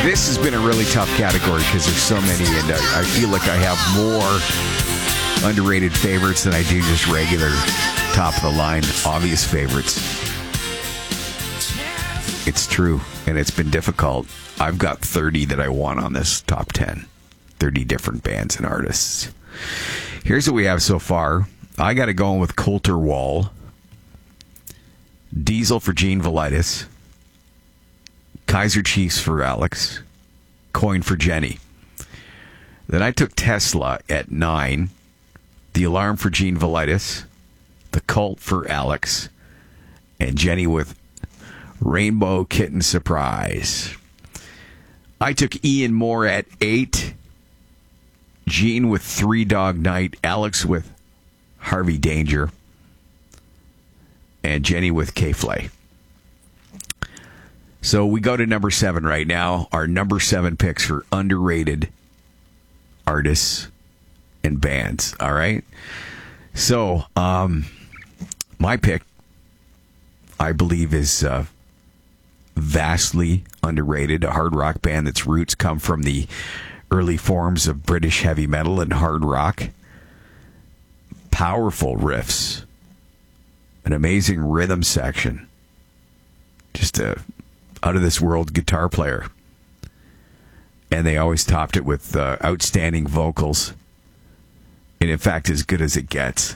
This has been a really tough category because there's so many, and I feel like I have more underrated favorites than I do just regular top-of-the-line, obvious favorites. It's true, and it's been difficult. I've got 30 that I want on this top 10. 30 different bands and artists. Here's what we have so far. I got to go in with Colter Wall. Diesel for Gene Velitis. Kaiser Chiefs for Alex. Coin for Jenny. Then I took Tesla at 9. The Alarm for Gene Velitis. The Cult for Alex. And Jenny with Rainbow Kitten Surprise. I took Ian Moore at 8. Gene with Three Dog Night. Alex with Harvey Danger. And Jenny with K-Flay. So we go to number 7 right now. Our number 7 picks for underrated artists and bands. All right. So my pick, I believe, is vastly underrated. A hard rock band that's roots come from the early forms of British heavy metal and hard rock. Powerful riffs. An amazing rhythm section. Just a out-of-this-world guitar player. And they always topped it with outstanding vocals. And in fact, as good as it gets.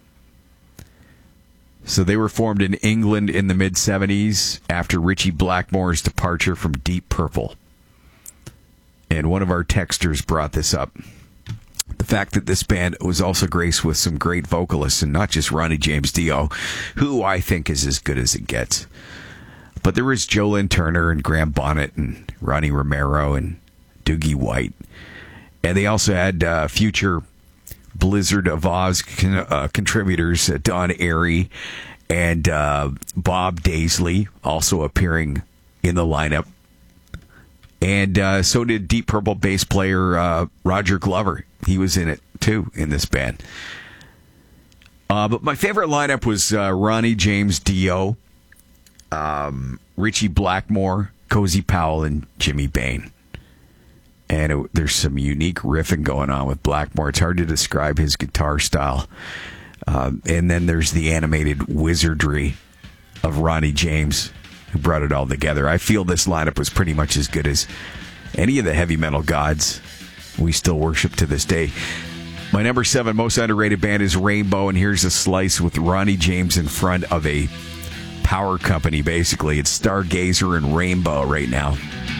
So they were formed in England in the mid-'70s after Ritchie Blackmore's departure from Deep Purple. And one of our texters brought this up. The fact that this band was also graced with some great vocalists, and not just Ronnie James Dio, who I think is as good as it gets. But there was Joe Lynn Turner and Graham Bonnet and Ronnie Romero and Doogie White. And they also had future Blizzard of Oz contributors, Don Airey and Bob Daisley, also appearing in the lineup. And so did Deep Purple bass player Roger Glover. He was in it, too, in this band. But my favorite lineup was Ronnie James Dio, Ritchie Blackmore, Cozy Powell, and Jimmy Bain. And there's some unique riffing going on with Blackmore. It's hard to describe his guitar style. And then there's the animated wizardry of Ronnie James, who brought it all together. I feel this lineup was pretty much as good as any of the heavy metal gods we still worship to this day. My number 7 most underrated band is Rainbow, and here's a slice with Ronnie James in front of a power company, basically. It's Stargazer and Rainbow right now.